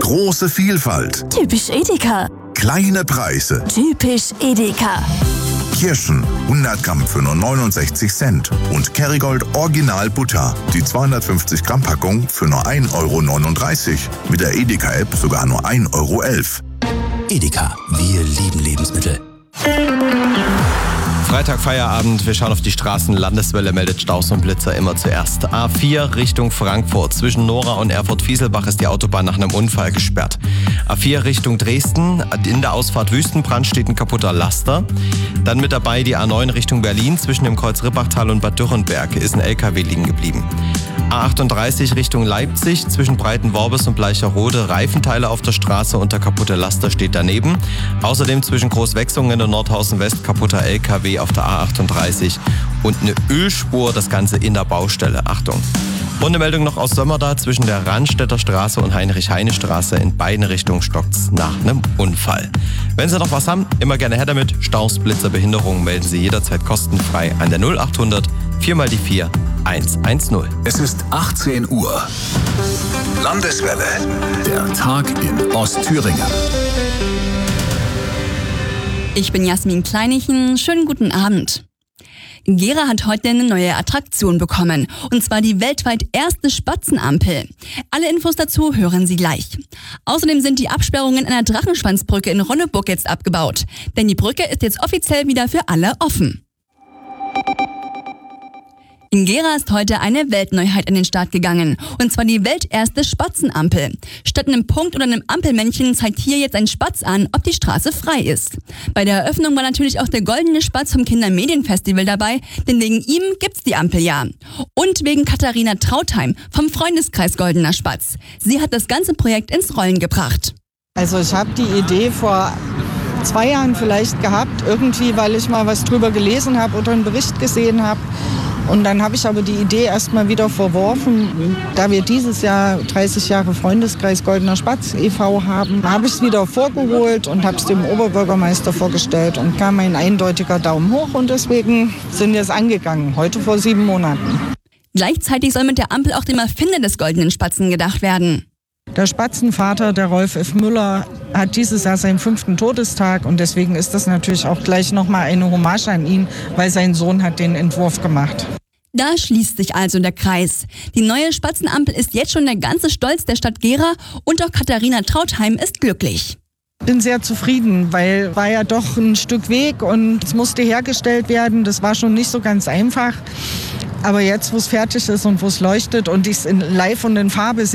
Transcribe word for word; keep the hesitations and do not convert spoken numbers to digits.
Große Vielfalt. Typisch Edeka. Kleine Preise. Typisch Edeka. Kirschen hundert Gramm für nur neunundsechzig Cent und Kerrygold Original Butter, die zweihundertfünfzig Gramm Packung für nur ein Euro neununddreißig. Mit der Edeka-App sogar nur ein Euro elf. Edeka, wir lieben Lebensmittel. Freitag Feierabend, wir schauen auf die Straßen. Landeswelle meldet Staus und Blitzer immer zuerst. A vier Richtung Frankfurt. Zwischen Nora und Erfurt-Fieselbach ist die Autobahn nach einem Unfall gesperrt. A vier Richtung Dresden. In der Ausfahrt Wüstenbrand steht ein kaputter Laster. Dann mit dabei die A neun Richtung Berlin. Zwischen dem Kreuz Rippachtal und Bad Dürrenberg ist ein L K W liegen geblieben. A achtunddreißig Richtung Leipzig. Zwischen Breitenworbis und Bleicherode Reifenteile auf der Straße und der kaputte Laster steht daneben. Außerdem zwischen Großwechsungen und Nordhausen West kaputter L K W auf der A achtunddreißig und eine Ölspur, das Ganze in der Baustelle. Achtung! Und eine Meldung noch aus Sömmerda. Zwischen der Randstätter Straße und Heinrich-Heine-Straße in beiden Richtungen stockt's nach einem Unfall. Wenn Sie noch was haben, immer gerne her damit. Staus, Blitzer, Behinderungen melden Sie jederzeit kostenfrei an der null achthundert vier mal die vier eins eins null. Es ist achtzehn Uhr. Landeswelle. Der Tag in Ostthüringen. Ich bin Jasmin Kleinichen. Schönen guten Abend. Gera hat heute eine neue Attraktion bekommen, und zwar die weltweit erste Spatzenampel. Alle Infos dazu hören Sie gleich. Außerdem sind die Absperrungen einer Drachenschwanzbrücke in Ronneburg jetzt abgebaut, denn die Brücke ist jetzt offiziell wieder für alle offen. In Gera ist heute eine Weltneuheit an den Start gegangen, und zwar die welterste Spatzenampel. Statt einem Punkt oder einem Ampelmännchen zeigt hier jetzt ein Spatz an, ob die Straße frei ist. Bei der Eröffnung war natürlich auch der goldene Spatz vom Kindermedienfestival dabei, denn wegen ihm gibt's die Ampel ja. Und wegen Katharina Trautheim vom Freundeskreis Goldener Spatz. Sie hat das ganze Projekt ins Rollen gebracht. Also ich habe die Idee vor zwei Jahren vielleicht gehabt, irgendwie, weil ich mal was drüber gelesen habe oder einen Bericht gesehen habe. Und dann habe ich aber die Idee erstmal wieder verworfen. Da wir dieses Jahr dreißig Jahre Freundeskreis Goldener Spatz e V haben, habe ich es wieder vorgeholt und habe es dem Oberbürgermeister vorgestellt und kam ein eindeutiger Daumen hoch, und deswegen sind wir es angegangen, heute vor sieben Monaten. Gleichzeitig soll mit der Ampel auch dem Erfinder des Goldenen Spatzen gedacht werden. Der Spatzenvater, der Rolf F. Müller, hat dieses Jahr seinen fünften Todestag, und deswegen ist das natürlich auch gleich nochmal eine Hommage an ihn, weil sein Sohn hat den Entwurf gemacht. Da schließt sich also der Kreis. Die neue Spatzenampel ist jetzt schon der ganze Stolz der Stadt Gera, und auch Katharina Trautheim ist glücklich. Ich bin sehr zufrieden, weil war ja doch ein Stück Weg und es musste hergestellt werden. Das war schon nicht so ganz einfach. Aber jetzt, wo es fertig ist und wo es leuchtet und ich es in live und in Farbe sehe,